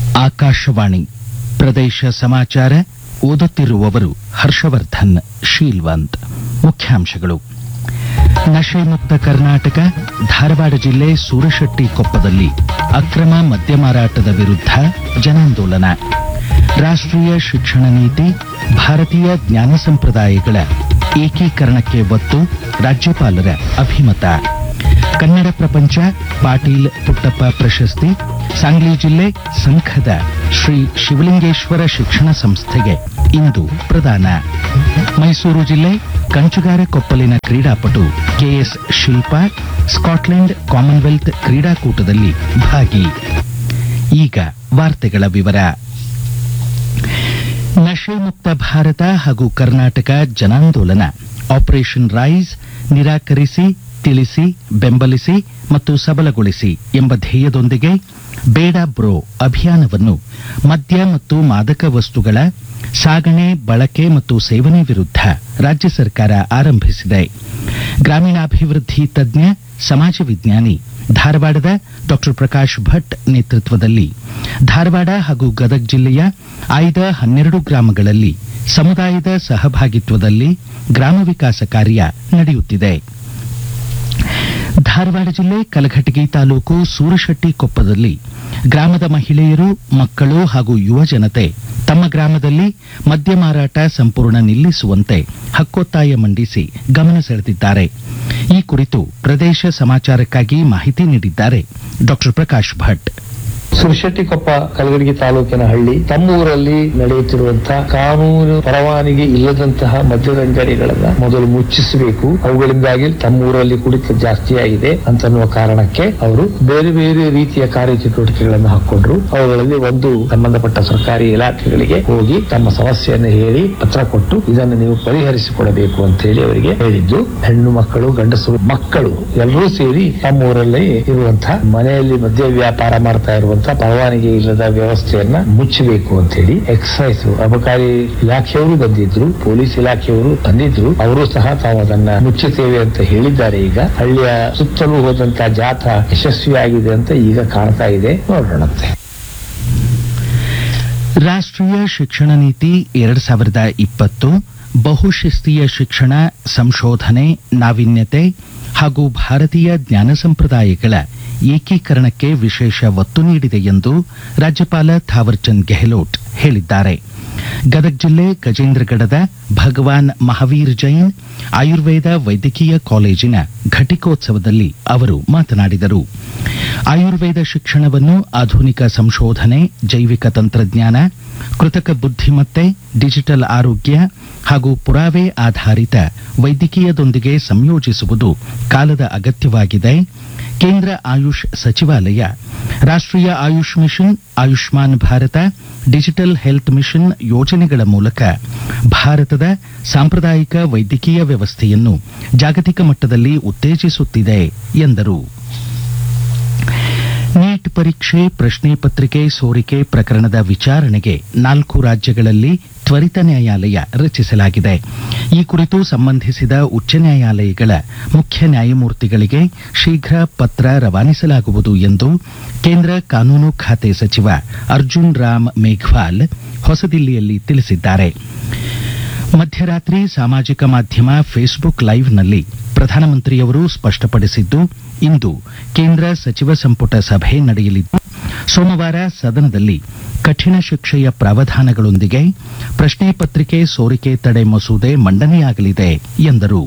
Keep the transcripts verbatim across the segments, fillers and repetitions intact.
ಆಕಾಶವಾಣಿ ಪ್ರದೇಶ ಸಮಾಚಾರ ಓದುತ್ತಿರುವವರು ಹರ್ಷವರ್ಧನ್ ಶೀಲ್ವಂತ್. ಮುಖ್ಯಾಂಶಗಳು. ನಶೆ ಮುಕ್ತ ಕರ್ನಾಟಕ, ಧಾರವಾಡ ಜಿಲ್ಲೆ ಸೂರಶೆಟ್ಟಿ ಕೊಪ್ಪದಲ್ಲಿ ಅಕ್ರಮ ಮದ್ಯ ಮಾರಾಟದ ವಿರುದ್ಧ ಜನಾಂದೋಲನ. ರಾಷ್ಟ್ರೀಯ ಶಿಕ್ಷಣ ನೀತಿ, ಭಾರತೀಯ ಜ್ಞಾನ ಸಂಪ್ರದಾಯಗಳ ಏಕೀಕರಣಕ್ಕೆ ಒತ್ತು, ರಾಜ್ಯಪಾಲರ ಅಭಿಮತ. ಕನ್ನಡ ಪ್ರಪಂಚ ಪಾಟೀಲ್ ಪುಟ್ಟಪ್ಪ ಪ್ರಶಸ್ತಿ ಸಾಂಗ್ಲಿ ಜಿಲ್ಲೆ ಸಂಘದ ಶ್ರೀ ಶಿವಲಿಂಗೇಶ್ವರ ಶಿಕ್ಷಣ ಸಂಸ್ಥೆಗೆ ಇಂದು ಪ್ರದಾನ. ಮೈಸೂರು ಜಿಲ್ಲೆ ಕಂಚುಗಾರ ಕೊಪ್ಪಲಿನ ಕ್ರೀಡಾಪಟು ಕೆಎಸ್ ಶಿಲ್ಪಾ ಸ್ಕಾಟ್ಲೆಂಡ್ ಕಾಮನ್ವೆಲ್ತ್ ಕ್ರೀಡಾಕೂಟದಲ್ಲಿ ಭಾಗಿ. ಈಗ ವಾರ್ತೆಗಳ ವಿವರ. ನಶೆ ಮುಕ್ತ ಭಾರತ ಹಾಗೂ ಕರ್ನಾಟಕ ಜನಾಂದೋಲನ ಆಪರೇಷನ್ ರೈಸ್ ನಿರಾಕರಿಸಿ, ತಿಳಿಸಿ, ಬೆಂಬಲಿಸಿ ಮತ್ತು ಸಬಲಗೊಳಿಸಿ ಎಂಬ ಧ್ಯೇಯದೊಂದಿಗೆ ಬೇಡ ಬ್ರೋ ಅಭಿಯಾನವನ್ನು ಮದ್ಯ ಮತ್ತು ಮಾದಕ ವಸ್ತುಗಳ ಸಾಗಣೆ, ಬಳಕೆ ಮತ್ತು ಸೇವನೆ ವಿರುದ್ಧ ರಾಜ್ಯ ಸರ್ಕಾರ ಆರಂಭಿಸಿದೆ. ಗ್ರಾಮೀಣಾಭಿವೃದ್ಧಿ ತಜ್ಞ, ಸಮಾಜ ವಿಜ್ಞಾನಿ ಧಾರವಾಡದ ಡಾ ಪ್ರಕಾಶ್ ಭಟ್ ನೇತೃತ್ವದಲ್ಲಿ ಧಾರವಾಡ ಹಾಗೂ ಗದಗ ಜಿಲ್ಲೆಯ ಆಯ್ದ ಹನ್ನೆರಡು ಗ್ರಾಮಗಳಲ್ಲಿ ಸಮುದಾಯದ ಸಹಭಾಗಿತ್ವದಲ್ಲಿ ಗ್ರಾಮ ವಿಕಾಸ ಕಾರ್ಯ ನಡೆಯುತ್ತಿದೆ. ಧಾರವಾಡ ಜಿಲ್ಲೆ ಕಲಘಟಗಿ ತಾಲೂಕು ಸೂರಶೆಟ್ಟಿ ಕೊಪ್ಪದಲ್ಲಿ ಗ್ರಾಮದ ಮಹಿಳೆಯರು, ಮಕ್ಕಳು ಹಾಗೂ ಯುವ ಜನತೆ ತಮ್ಮ ಗ್ರಾಮದಲ್ಲಿ ಮದ್ಯ ಮಾರಾಟ ಸಂಪೂರ್ಣ ನಿಲ್ಲಿಸುವಂತೆ ಹಕ್ಕೊತ್ತಾಯ ಮಂಡಿಸಿ ಗಮನ ಸೆಳೆದಿದ್ದಾರೆ. ಈ ಕುರಿತು ಪ್ರದೇಶ ಸಮಾಚಾರಕ್ಕಾಗಿ ಮಾಹಿತಿ ನೀಡಿದ್ದಾರೆ ಡಾ ಪ್ರಕಾಶ್ ಭಟ್. ಸೂರಶೆಟ್ಟಿಕೊಪ್ಪ ಕಲಘಟಗಿ ತಾಲೂಕಿನ ಹಳ್ಳಿ ತಮ್ಮೂರಲ್ಲಿ ನಡೆಯುತ್ತಿರುವಂತಹ ಕಾನೂನು ಪರವಾನಗಿ ಇಲ್ಲದಂತಹ ಮದ್ಯದ ಅಂಗಡಿಗಳನ್ನ ಮೊದಲು ಮುಚ್ಚಿಸಬೇಕು, ಅವುಗಳಿಂದಾಗಿ ತಮ್ಮೂರಲ್ಲಿ ಕುಡಿತ ಜಾಸ್ತಿಯಾಗಿದೆ ಅಂತನ್ನುವ ಕಾರಣಕ್ಕೆ ಅವರು ಬೇರೆ ಬೇರೆ ರೀತಿಯ ಕಾರ್ಯಚಟುವಟಿಕೆಗಳನ್ನು ಹಾಕೊಂಡ್ರು. ಅವುಗಳಲ್ಲಿ ಒಂದು ಸಂಬಂಧಪಟ್ಟ ಸರ್ಕಾರಿ ಇಲಾಖೆಗಳಿಗೆ ಹೋಗಿ ತಮ್ಮ ಸಮಸ್ಯೆಯನ್ನು ಹೇಳಿ ಪತ್ರ ಕೊಟ್ಟು ಇದನ್ನು ನೀವು ಪರಿಹರಿಸಿಕೊಡಬೇಕು ಅಂತ ಹೇಳಿ ಅವರಿಗೆ ಹೇಳಿದ್ದು. ಹೆಣ್ಣು ಮಕ್ಕಳು, ಗಂಡಸರು, ಮಕ್ಕಳು ಎಲ್ಲರೂ ಸೇರಿ ತಮ್ಮೂರಲ್ಲಿ ಇರುವಂತಹ ಮನೆಯಲ್ಲಿ ಮದ್ಯ ವ್ಯಾಪಾರ ಮಾಡ್ತಾ ಇರುವಂತಹ ಪರವಾನಗಿ ಇಲ್ಲದ ವ್ಯವಸ್ಥೆಯನ್ನ ಮುಚ್ಚಬೇಕು ಅಂತ ಹೇಳಿ ಎಕ್ಸೈಸ್ ಅಬಕಾರಿ ಇಲಾಖೆಯವರು ಬಂದಿದ್ರು, ಪೊಲೀಸ್ ಇಲಾಖೆಯವರು ಬಂದಿದ್ರು. ಅವರು ಸಹ ತಾವು ಅದನ್ನ ಮುಚ್ಚುತ್ತೇವೆ ಅಂತ ಹೇಳಿದ್ದಾರೆ. ಈಗ ಹಳ್ಳಿಯ ಸುತ್ತಲೂ ಹೋದಂತಹ ಜಾಥಾ ಯಶಸ್ವಿಯಾಗಿದೆ ಅಂತ ಈಗ ಕಾಣ್ತಾ ಇದೆ. ನೋಡೋಣಂತೆ. ರಾಷ್ಟ್ರೀಯ ಶಿಕ್ಷಣ ನೀತಿ ಎರಡ್ ಸಾವಿರದ ಇಪ್ಪತ್ತು ಬಹುಶಿಸ್ತೀಯ ಶಿಕ್ಷಣ, ಸಂಶೋಧನೆ, ನಾವೀನ್ಯತೆ ಹಾಗೂ ಭಾರತೀಯ ಜ್ಞಾನ ಸಂಪ್ರದಾಯಗಳ ಏಕೀಕರಣಕ್ಕೆ ವಿಶೇಷ ಒತ್ತು ನೀಡಿದೆ ಎಂದು ರಾಜ್ಯಪಾಲ ಥಾವರ್ಚಂದ್ ಗೆಹ್ಲೋಟ್ ಹೇಳಿದ್ದಾರೆ. ಗದಗ ಜಿಲ್ಲೆ ಗಜೇಂದ್ರಗಡದ ಭಗವಾನ್ ಮಹಾವೀರ್ ಜೈನ್ ಆಯುರ್ವೇದ ವೈದ್ಯಕೀಯ ಕಾಲೇಜಿನ ಘಟಿಕೋತ್ಸವದಲ್ಲಿ ಅವರು ಮಾತನಾಡಿದರು. ಆಯುರ್ವೇದ ಶಿಕ್ಷಣವನ್ನು ಆಧುನಿಕ ಸಂಶೋಧನೆ, ಜೈವಿಕ ತಂತ್ರಜ್ಞಾನ, ಕೃತಕ ಬುದ್ಧಿಮತ್ತೆ, ಡಿಜಿಟಲ್ ಆರೋಗ್ಯ ಹಾಗೂ ಪುರಾವೆ ಆಧಾರಿತ ವೈದ್ಯಕೀಯದೊಂದಿಗೆ ಸಂಯೋಜಿಸುವುದು ಕಾಲದ ಅಗತ್ಯವಾಗಿದೆ. ಕೇಂದ್ರ ಆಯುಷ್ ಸಚಿವಾಲಯ ರಾಷ್ಟ್ರೀಯ AYUSH mission, Ayushman Bharat, digital health mission ಯೋಜನೆಗಳ ಮೂಲಕ ಭಾರತದ ಸಾಂಪ್ರದಾಯಿಕ ವೈದ್ಯಕೀಯ ವ್ಯವಸ್ಥೆಯನ್ನು ಜಾಗತಿಕ ಮಟ್ಟದಲ್ಲಿ ಉತ್ತೇಜಿಸುತ್ತಿದೆ ಎಂದರು. ನೀಟ್ ಪರೀಕ್ಷೆ ಪ್ರಶ್ನೆ ಪತ್ರಿಕೆ ಸೋರಿಕೆ ಪ್ರಕರಣದ ವಿಚಾರಣೆಗೆ ನಾಲ್ಕು ರಾಜ್ಯಗಳಲ್ಲಿ ತ್ವರಿತ ನ್ಯಾಯಾಲಯ ರಚಿಸಲಾಗಿದೆ. ಈ ಕುರಿತು ಸಂಬಂಧಿಸಿದ ಉಚ್ಚ ನ್ಯಾಯಾಲಯಗಳ ಮುಖ್ಯ ನ್ಯಾಯಮೂರ್ತಿಗಳಿಗೆ ಶೀಘ್ರ ಪತ್ರ ರವಾನಿಸಲಾಗುವುದು ಎಂದು ಕೇಂದ್ರ ಕಾನೂನು ಖಾತೆ ಸಚಿವ ಅರ್ಜುನ್ ರಾಮ್ ಮೇಘ್ವಾಲ್ ಹೊಸದಿಲ್ಲಿಯಲ್ಲಿ ತಿಳಿಸಿದ್ದಾರೆ. ಮಧ್ಯರಾತ್ರಿ ಸಾಮಾಜಿಕ ಮಾಧ್ಯಮ ಫೇಸ್ಬುಕ್ ಲೈವ್ನಲ್ಲಿ ಪ್ರಧಾನಮಂತ್ರಿಯವರು ಸ್ಪಷ್ಟಪಡಿಸಿದ್ದು, ಇಂದು ಕೇಂದ್ರ ಸಚಿವ ಸಂಪುಟ ಸಭೆ ನಡೆಯಲಿದ್ದು ಸೋಮವಾರ ಸದನದಲ್ಲಿ ಕಠಿಣ ಶಿಕ್ಷೆಯ ಪ್ರಾವಧಾನಗಳೊಂದಿಗೆ ಪ್ರಶ್ನೆ ಪತ್ರಿಕೆ ಸೋರಿಕೆ ತಡೆ ಮಸೂದೆ ಮಂಡನೆಯಾಗಲಿದೆ ಎಂದರು.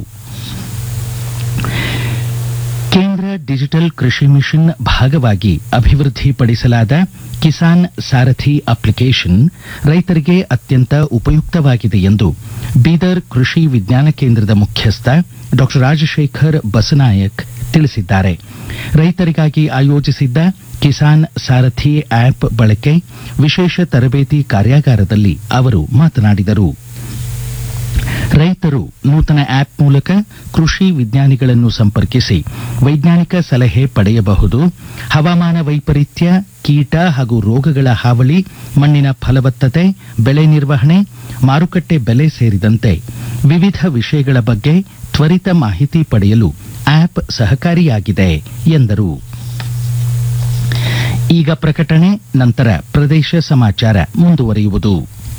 ಕೇಂದ್ರ ಡಿಜಿಟಲ್ ಕೃಷಿ ಮಿಷನ್ ಭಾಗವಾಗಿ ಅಭಿವೃದ್ಧಿಪಡಿಸಲಾದ ಕಿಸಾನ್ ಸಾರಥಿ ಅಪ್ಲಿಕೇಶನ್ ರೈತರಿಗೆ ಅತ್ಯಂತ ಉಪಯುಕ್ತವಾಗಿದೆ ಎಂದು ಬೀದರ್ ಕೃಷಿ ವಿಜ್ಞಾನ ಕೇಂದ್ರದ ಮುಖ್ಯಸ್ಥ ಡಾ ರಾಜಶೇಖರ್ ಬಸನಾಯಕ್ ತಿಳಿಸಿದ್ದಾರೆ. ರೈತರಿಗಾಗಿ ಆಯೋಜಿಸಿದ್ದ ಕಿಸಾನ್ ಸಾರಥಿ ಆಪ್ ಬಳಕೆ ವಿಶೇಷ ತರಬೇತಿ ಕಾರ್ಯಾಗಾರದಲ್ಲಿ ಅವರು ಮಾತನಾಡಿದರು. ರೈತರು ನೂತನ ಆಪ್ ಮೂಲಕ ಕೃಷಿ ವಿಜ್ಞಾನಿಗಳನ್ನು ಸಂಪರ್ಕಿಸಿ ವೈಜ್ಞಾನಿಕ ಸಲಹೆ ಪಡೆಯಬಹುದು. ಹವಾಮಾನ ವೈಪರೀತ್ಯ, ಕೀಟ ಹಾಗೂ ರೋಗಗಳ ಹಾವಳಿ, ಮಣ್ಣಿನ ಫಲವತ್ತತೆ, ಬೆಳೆ ನಿರ್ವಹಣೆ, ಮಾರುಕಟ್ಟೆ ಬೆಲೆ ಸೇರಿದಂತೆ ವಿವಿಧ ವಿಷಯಗಳ ಬಗ್ಗೆ ತ್ವರಿತ ಮಾಹಿತಿ ಪಡೆಯಲು ಆಪ್ ಸಹಕಾರಿಯಾಗಿದೆ ಎಂದರು. ಈಗ ಪ್ರಕಟಣೆ, ನಂತರ ಪ್ರದೇಶ ಸಮಾಚಾರ ಮುಂದುವರಿಯುವುದು.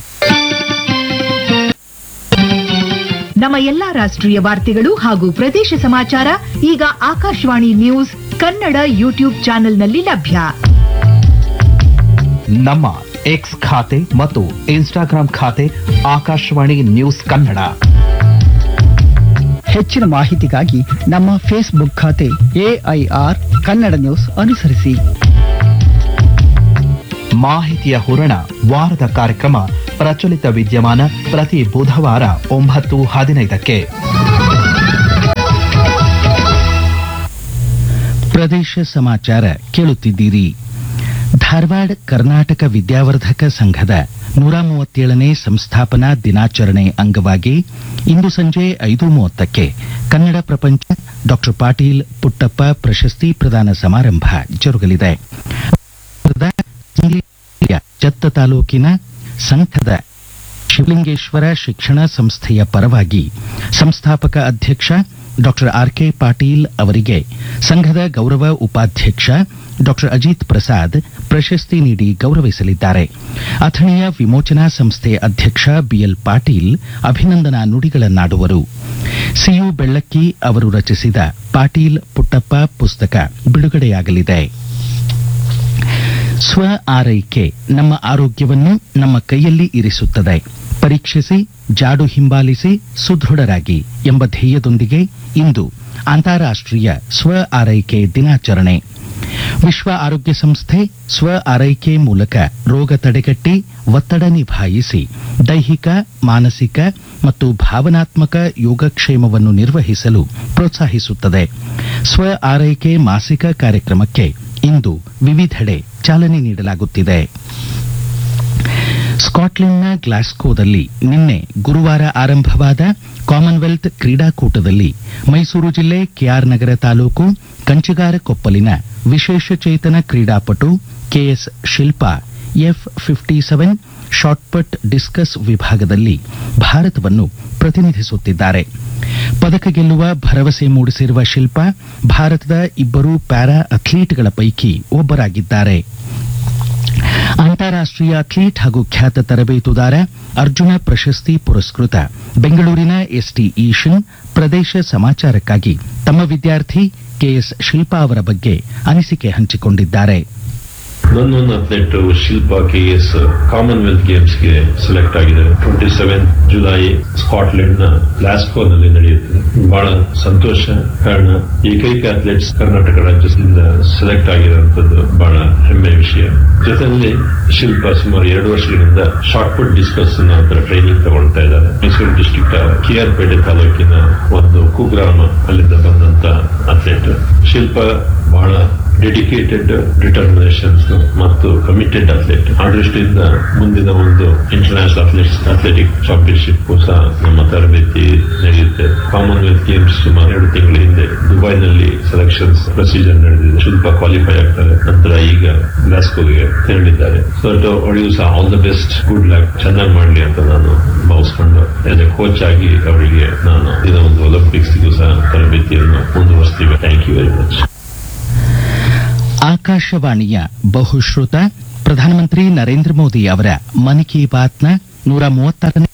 ನಮ್ಮ ಎಲ್ಲಾ ರಾಷ್ಟ್ರೀಯ ವಾರ್ತೆಗಳು ಹಾಗೂ ಪ್ರದೇಶ ಸಮಾಚಾರ ಈಗ ಆಕಾಶವಾಣಿ ನ್ಯೂಸ್ ಕನ್ನಡ ಯೂಟ್ಯೂಬ್ ಚಾನೆಲ್ನಲ್ಲಿ ಲಭ್ಯ. ನಮ್ಮ ಎಕ್ಸ್ ಖಾತೆ ಮತ್ತು ಇನ್ಸ್ಟಾಗ್ರಾಂ ಖಾತೆ ಆಕಾಶವಾಣಿ ನ್ಯೂಸ್ ಕನ್ನಡ. ಹೆಚ್ಚಿನ ಮಾಹಿತಿಗಾಗಿ ನಮ್ಮ ಫೇಸ್ಬುಕ್ ಖಾತೆ ಎಐಆರ್ ಕನ್ನಡ ನ್ಯೂಸ್ ಅನುಸರಿಸಿ. ಮಾಹಿತಿಯ ಹೂರಣ ವಾರದ ಕಾರ್ಯಕ್ರಮ ಪ್ರಚಲಿತ ವಿದ್ಯಮಾನ ಪ್ರತಿ ಬುಧವಾರ ಒಂಬತ್ತು ಹದಿನೈದಕ್ಕೆ. ಪ್ರದೇಶ ಸಮಾಚಾರ ಕೇಳುತ್ತಿದ್ದೀರಿ. ಧಾರವಾಡ ಕರ್ನಾಟಕ ವಿದ್ಯಾವರ್ಧಕ ಸಂಘದ ನೂರ ಮೂವತ್ತೇಳನೇ ಸಂಸ್ಥಾಪನಾ ದಿನಾಚರಣೆ ಅಂಗವಾಗಿ ಇಂದು ಸಂಜೆ ಐದು ಮೂವತ್ತಕ್ಕೆ ಕನ್ನಡ ಪ್ರಪಂಚ ಡಾಕ್ಟರ್ ಪಾಟೀಲ್ ಪುಟ್ಟಪ್ಪ ಪ್ರಶಸ್ತಿ ಪ್ರದಾನ ಸಮಾರಂಭ ಜರುಗಲಿದೆ. ಜತ್ತ ತಾಲೂಕಿನ ಸಂಘದ ಶಿವಲಿಂಗೇಶ್ವರ ಶಿಕ್ಷಣ ಸಂಸ್ಥೆಯ ಪರವಾಗಿ ಸಂಸ್ಥಾಪಕ ಅಧ್ಯಕ್ಷ ಡಾಕ್ಟರ್ ಆರ್ ಕೆ ಪಾಟೀಲ್ ಅವರಿಗೆ ಸಂಘದ ಗೌರವ ಉಪಾಧ್ಯಕ್ಷ ಡಾಕ್ಟರ್ ಅಜಿತ್ ಪ್ರಸಾದ್ ಪ್ರಶಸ್ತಿ ನೀಡಿ ಗೌರವಿಸಲಿದ್ದಾರೆ. ಅಥಣಿಯ ವಿಮೋಚನಾ ಸಂಸ್ಥೆ ಅಧ್ಯಕ್ಷ ಬಿಎಲ್ ಪಾಟೀಲ್ ಅಭಿನಂದನಾ ನುಡಿಗಳನ್ನಾಡುವರು. ಸಿಯು ಬೆಳ್ಳಕ್ಕಿ ಅವರು ರಚಿಸಿದ ಪಾಟೀಲ್ ಪುಟ್ಟಪ್ಪ ಪುಸ್ತಕ ಬಿಡುಗಡೆಯಾಗಲಿದೆ. ಸ್ವ ಆರೈಕೆ ನಮ್ಮ ಆರೋಗ್ಯವನ್ನು ನಮ್ಮ ಕೈಯಲ್ಲಿ ಇರಿಸುತ್ತದೆ. ಪರೀಕ್ಷಿಸಿ, ಜಾಡು ಹಿಂಬಾಲಿಸಿ, ಸುದೃಢರಾಗಿ ಎಂಬ ಧ್ಯೇಯದೊಂದಿಗೆ ಇಂದು ಅಂತಾರಾಷ್ಟ್ರೀಯ ಸ್ವ ಆರೈಕೆ ದಿನಾಚರಣೆ. ವಿಶ್ವ ಆರೋಗ್ಯ ಸಂಸ್ಥೆ ಸ್ವ ಆರೈಕೆ ಮೂಲಕ ರೋಗ ತಡೆಗಟ್ಟಿ, ಒತ್ತಡ ನಿಭಾಯಿಸಿ, ದೈಹಿಕ, ಮಾನಸಿಕ ಮತ್ತು ಭಾವನಾತ್ಮಕ ಯೋಗಕ್ಷೇಮವನ್ನು ನಿರ್ವಹಿಸಲು ಪ್ರೋತ್ಸಾಹಿಸುತ್ತದೆ. ಸ್ವ ಆರೈಕೆ ಮಾಸಿಕ ಕಾರ್ಯಕ್ರಮಕ್ಕೆ ಇಂದು ವಿವಿಧೆಡೆ ಚಾಲನೆ ನೀಡಲಾಗುತ್ತಿದೆ. ಸ್ಕಾಟ್ಲೆಂಡ್ನ ಗ್ಲಾಸ್ಕೋದಲ್ಲಿ ನಿನ್ನೆ ಗುರುವಾರ ಆರಂಭವಾದ ಕಾಮನ್ವೆಲ್ತ್ ಕ್ರೀಡಾಕೂಟದಲ್ಲಿ ಮೈಸೂರು ಜಿಲ್ಲೆ ಕೆಆರ್ ನಗರ ತಾಲೂಕು ಕಂಚಿಗಾರಕೊಪ್ಪಲಿನ ವಿಶೇಷ ಚೇತನ ಕ್ರೀಡಾಪಟು KS Shilpa F fifty seven shot put discuss ವಿಭಾಗದಲ್ಲಿ ಭಾರತವನ್ನು ಪ್ರತಿನಿಧಿಸುತ್ತಿದ್ದಾರೆ. ಪದಕ ಗೆಲ್ಲುವ ಭರವಸೆ ಮೂಡಿಸಿರುವ ಶಿಲ್ಪಾ ಭಾರತದ ಇಬ್ಬರು ಪ್ಯಾರಾ ಅಥ್ಲೀಟ್ಗಳ ಪೈಕಿ ಒಬ್ಬರಾಗಿದ್ದಾರೆ. ಅಂತಾರಾಷ್ಟ್ರೀಯ ಅಥ್ಲೀಟ್ ಹಾಗೂ ಖ್ಯಾತ ತರಬೇತುದಾರ, ಅರ್ಜುನ ಪ್ರಶಸ್ತಿ ಪುರಸ್ಕೃತ ಬೆಂಗಳೂರಿನ ಎಸ್ಟಿ ಈಶನ್ ಪ್ರದೇಶ ಸಮಾಚಾರಕ್ಕಾಗಿ ತಮ್ಮ ವಿದ್ಯಾರ್ಥಿ ಕೆಎಸ್ ಶಿಲ್ಪಾ ಅವರ ಬಗ್ಗೆ ಅನಿಸಿಕೆ ಹಂಚಿಕೊಂಡಿದ್ದಾರೆ. ನನ್ನೊಂದು athlete Shilpa KS Commonwealth ಗೇಮ್ಸ್ಗೆ select ಆಗಿದೆ. ಟ್ವೆಂಟಿ ಸೆವೆನ್ ಜುಲೈ ಸ್ಕಾಟ್ಲೆಂಡ್ ನ ಗ್ಲಾಸ್ಕೋನಲ್ಲಿ ನಡೆಯುತ್ತದೆ. ಬಹಳ ಸಂತೋಷ, ಕಾರಣ ಏಕೈಕ ಅಥ್ಲೆಟ್ಸ್ ಕರ್ನಾಟಕ ರಾಜ್ಯದಿಂದ ಸೆಲೆಕ್ಟ್ ಆಗಿರುವಂತದ್ದು ಬಹಳ ಹೆಮ್ಮೆಯ ವಿಷಯ. ಜೊತೆಯಲ್ಲಿ ಶಿಲ್ಪಾ ಸುಮಾರು ಎರಡು ವರ್ಷಗಳಿಂದ ಶಾರ್ಟ್ ಪುಟ್ ಡಿಸ್ಕಸ್ ನ ಟ್ರೈನಿಂಗ್ ತಗೊಳ್ತಾ ಇದ್ದಾರೆ. ಮೈಸೂರು ಡಿಸ್ಟ್ರಿಕ್ಟ್ ಕೆಆರ್ ಪೇಟೆ ತಾಲೂಕಿನ ಒಂದು ಕುಗ್ರಾಮ, ಅಲ್ಲಿಂದ ಬಂದಂತ ಅಥ್ಲೆಟ್ ಶಿಲ್ಪಾ ಬಹಳ ಡೆಡಿಕೇಟೆಡ್, ಡಿಟರ್ಮಿನೇಷನ್ ಮತ್ತು ಕಮಿಟೆಡ್ ಅಥ್ಲೆಟ್. ಆ ದೃಷ್ಟಿಯಿಂದ ಮುಂದಿನ ಒಂದು ಇಂಟರ್ನ್ಯಾಷನಲ್ ಅಥ್ಲೆಟ್ಸ್ ಅಥ್ಲೆಟಿಕ್ ಚಾಂಪಿಯನ್ಶಿಪ್ ಸಹ ನಮ್ಮ ತರಬೇತಿ ನಡೆಯುತ್ತೆ. ಕಾಮನ್ವೆಲ್ತ್ ಗೇಮ್ಸ್ ಸುಮಾರು ಎರಡು ತಿಂಗಳ ಹಿಂದೆ ದುಬೈನಲ್ಲಿ ಸೆಲೆಕ್ಷನ್ಸ್ ಪ್ರೊಸೀಜರ್ ನಡೆದಿದೆ. ಶಿಲ್ಪ ಕ್ವಾಲಿಫೈ ಆಗ್ತಾರೆ. ನಂತರ ಈಗ ಗ್ಲಾಸ್ಕೋಗೆ ತೆರಳಿದ್ದಾರೆ. ಸೊ ಅವಳಿಗೂ ಸಹ all the best, good luck, ಚೆನ್ನಾಗಿ ಮಾಡಲಿ ಅಂತ ನಾನು ಭಾವಿಸ್ಕೊಂಡು ಆಸ್ ಎ ಕೋಚ್ ಆಗಿ ಅವರಿಗೆ ನಾನು ದಿನ ಒಂದು ಒಲಿಂಪಿಕ್ಸ್ಗೂ ಸಹ ತರಬೇತಿಯನ್ನು ಮುಂದುವರಿಸ್ತೀವಿ. Thank you very much. ಆಕಾಶವಾಣಿಯ ಬಹುಶ್ರುತ ಪ್ರಧಾನಮಂತ್ರಿ ನರೇಂದ್ರ ಮೋದಿ ಅವರ ಮನ್ ಕಿ ಬಾತ್ನ ನೂರ ಮೂವತ್ತಾರನೇ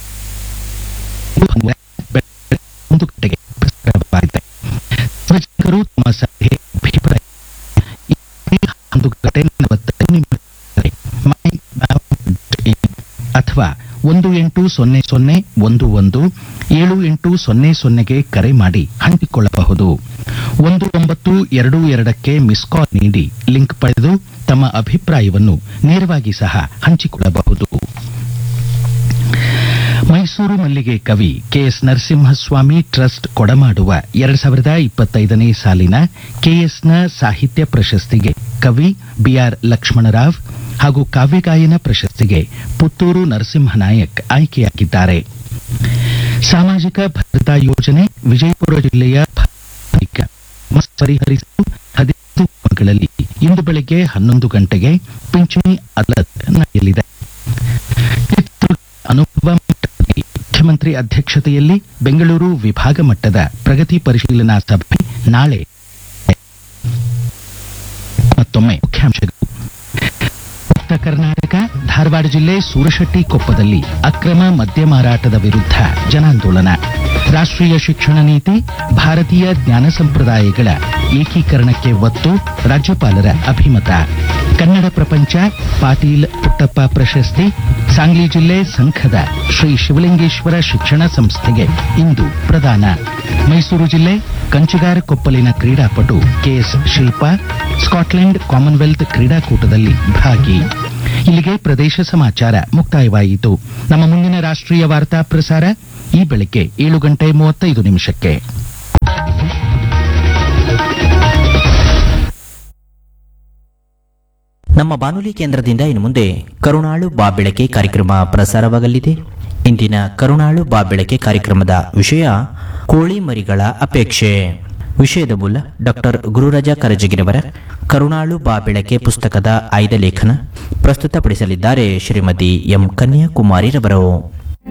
ಒಂದು ಗಂಟೆಗೆ ಪ್ರಸಾರವಾಗಿದೆ. ಸಾರ್ವಜನಿಕರು ತಮ್ಮ ಸಲಹೆ, ಅಭಿಪ್ರಾಯ ಒಂದು ಗಂಟೆ ನಲವತ್ತು ನಿಮಿಷ ಅಥವಾ ಒಂದು ಎಂಟು ಸೊನ್ನೆ ಸೊನ್ನೆ ಒಂದು ಒಂದು ಏಳು ಎಂಟು ಸೊನ್ನೆ ಸೊನ್ನೆಗೆ ಕರೆ ಮಾಡಿ ಹಂಚಿಕೊಳ್ಳಬಹುದು. ಒಂದು ಒಂಬತ್ತು ಎರಡು ಎರಡಕ್ಕೆ ಮಿಸ್ ಕಾಲ್ ನೀಡಿ ಲಿಂಕ್ ಪಡೆದು ತಮ್ಮ ಅಭಿಪ್ರಾಯವನ್ನು ನೇರವಾಗಿ ಸಹ ಹಂಚಿಕೊಳ್ಳಬಹುದು. ಮೈಸೂರು ಮಲ್ಲಿಗೆ ಕವಿ ಕೆಎಸ್ ನರಸಿಂಹಸ್ವಾಮಿ ಟ್ರಸ್ಟ್ ಕೊಡಮಾಡುವ ಎರಡ್ ಸಾವಿರದ ಇಪ್ಪತ್ತೈದನೇ ಸಾಲಿನ ಕೆಎಸ್ನ ಸಾಹಿತ್ಯ ಪ್ರಶಸ್ತಿಗೆ ಕವಿ ಬಿಆರ್ ಲಕ್ಷ್ಮಣರಾವ್ ಹಾಗೂ ಕಾವ್ಯಗಾಯನ ಪ್ರಶಸ್ತಿಗೆ ಪುತ್ತೂರು ನರಸಿಂಹನಾಯಕ್ ಆಯ್ಕೆಯಾಗಿದ್ದಾರೆ. ಸಾಮಾಜಿಕ ಭದ್ರತಾ ಯೋಜನೆ ವಿಜಯಪುರ ಜಿಲ್ಲೆಯ ಪರಿಹರಿಸಲು ಹದಿನೈದು ಗ್ರಾಮಗಳಲ್ಲಿ ಇಂದು ಬೆಳಗ್ಗೆ ಹನ್ನೊಂದು ಗಂಟೆಗೆ ಪಿಂಚಣಿ ಅದಾಲತ್ ನಡೆಯಲಿದೆ. ಅನುಭವ ಮುಖ್ಯಮಂತ್ರಿ ಅಧ್ಯಕ್ಷತೆಯಲ್ಲಿ ಬೆಂಗಳೂರು ವಿಭಾಗ ಮಟ್ಟದ ಪ್ರಗತಿ ಪರಿಶೀಲನಾ ಸಭೆ ನಾಳೆ. ಮತ್ತೊಮ್ಮೆ ಮುಖ್ಯಾಂಶಗಳು. ಕರ್ನಾಟಕ ಧಾರವಾಡ ಜಿಲ್ಲೆ ಸೂರಶೆಟ್ಟಿ ಕೊಪ್ಪದಲ್ಲಿ ಅಕ್ರಮ ಮದ್ಯ ಮಾರಾಟದ ವಿರುದ್ಧ ಜನಾಂದೋಲನ. ರಾಷ್ಟ್ರೀಯ ಶಿಕ್ಷಣ ನೀತಿ, ಭಾರತೀಯ ಜ್ಞಾನ ಸಂಪ್ರದಾಯಗಳ ಏಕೀಕರಣಕ್ಕೆ ಒತ್ತು, ರಾಜ್ಯಪಾಲರ ಅಭಿಮತ. ಕನ್ನಡ ಪ್ರಪಂಚ ಪಾಟೀಲ್ ಪುಟ್ಟಪ್ಪ ಪ್ರಶಸ್ತಿ ಸಾಂಗ್ಲಿ ಜಿಲ್ಲೆ ಸಂಘದ ಶ್ರೀ ಶಿವಲಿಂಗೇಶ್ವರ ಶಿಕ್ಷಣ ಸಂಸ್ಥೆಗೆ ಇಂದು ಪ್ರದಾನ. ಮೈಸೂರು ಜಿಲ್ಲೆ ಕಂಚಿಗಾರ ಕೊಪ್ಪಲಿನ ಕ್ರೀಡಾಪಟು ಕೆಎಸ್ ಶಿಲ್ಪಾ ಸ್ಕಾಟ್ಲೆಂಡ್ ಕಾಮನ್ವೆಲ್ತ್ ಕ್ರೀಡಾಕೂಟದಲ್ಲಿ ಭಾಗಿ. ಇಲ್ಲಿಗೆ ಪ್ರದೇಶ ಸಮಾಚಾರ ಮುಕ್ತಾಯವಾಯಿತು. ನಮ್ಮ ಮುಂದಿನ ರಾಷ್ಟ್ರೀಯ ವಾರ್ತಾ ಪ್ರಸಾರ ಈ ಬೆಳಗ್ಗೆ ಏಳು ಗಂಟೆ ಮೂವತ್ತೈದು ನಿಮಿಷಕ್ಕೆ. ನಮ್ಮ ಬಾನುಲಿ ಕೇಂದ್ರದಿಂದ ಇನ್ನು ಮುಂದೆ ಕರುಣಾಳು ಬಾ ಬೆಳಕೆ ಕಾರ್ಯಕ್ರಮ ಪ್ರಸಾರವಾಗಲಿದೆ. ಇಂದಿನ ಕರುಣಾಳು ಬಾ ಬೆಳಕೆ ಕಾರ್ಯಕ್ರಮದ ವಿಷಯ ಕೋಳಿ ಮರಿಗಳ ಅಪೇಕ್ಷೆ. ವಿಷಯದ ಮೂಲ ಡಾಕ್ಟರ್ ಗುರುರಾಜ ಕರಜಗಿರವರ ಕರುಣಾಳು ಬಾ ಬೆಳಕೆ ಪುಸ್ತಕದ ಆಯ್ದ ಲೇಖನ ಪ್ರಸ್ತುತಪಡಿಸಲಿದ್ದಾರೆ ಶ್ರೀಮತಿ ಎಂ ಕನ್ಯಾಕುಮಾರಿರವರು.